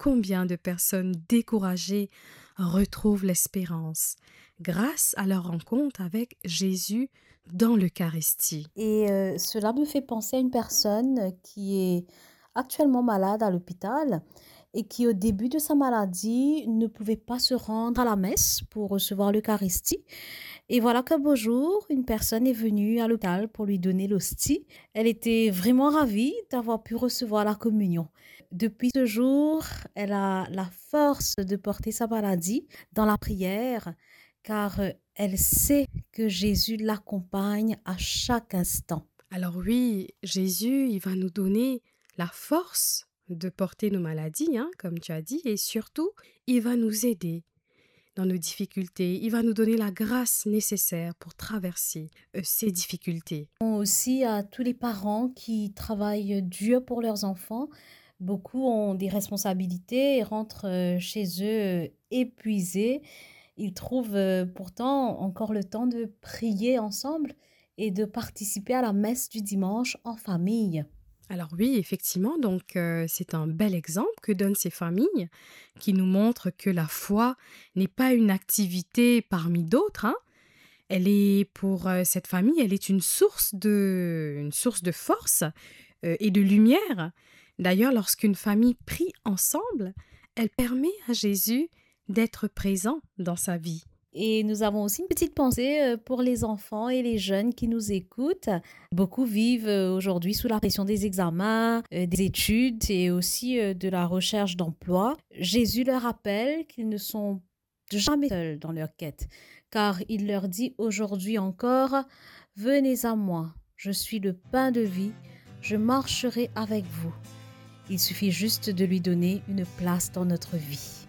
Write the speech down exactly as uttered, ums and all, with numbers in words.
combien de personnes découragées retrouvent l'espérance grâce à leur rencontre avec Jésus dans l'Eucharistie. Et heu, cela me fait penser à une personne qui est actuellement malade à l'hôpital et qui, au début de sa maladie, ne pouvait pas se rendre à la messe pour recevoir l'Eucharistie. Et voilà qu'un beau jour, une personne est venue à l'hôpital pour lui donner l'hostie. Elle était vraiment ravie d'avoir pu recevoir la communion. Depuis ce jour, elle a la force de porter sa maladie dans la prière, car euh, elle sait que Jésus l'accompagne à chaque instant. Alors oui, Jésus, il va nous donner la force de porter nos maladies, hein, comme tu as dit, et surtout, il va nous aider dans nos difficultés. Il va nous donner la grâce nécessaire pour traverser euh, ces difficultés. Aussi à tous les parents qui travaillent dur pour leurs enfants. Beaucoup ont des responsabilités et rentrent euh, chez eux euh, épuisés. Ils trouvent euh, pourtant encore le temps de prier ensemble et de participer à la messe du dimanche en famille. Alors oui, effectivement, donc euh, c'est un bel exemple que donnent ces familles qui nous montrent que la foi n'est pas une activité parmi d'autres, hein. Elle est pour euh, cette famille, elle est une source de, une source de force euh, et de lumière. D'ailleurs, lorsqu'une famille prie ensemble, elle permet à Jésus d'être présent dans sa vie. Et nous avons aussi une petite pensée euh, pour les enfants et les jeunes qui nous écoutent. Beaucoup vivent euh, aujourd'hui sous la pression des examens, euh, des études et aussi euh, de la recherche d'emploi. Jésus leur rappelle qu'ils ne sont jamais seuls dans leur quête, car il leur dit aujourd'hui encore, venez à moi, je suis le pain de vie, je marcherai avec vous. Il suffit juste de lui donner une place dans notre vie.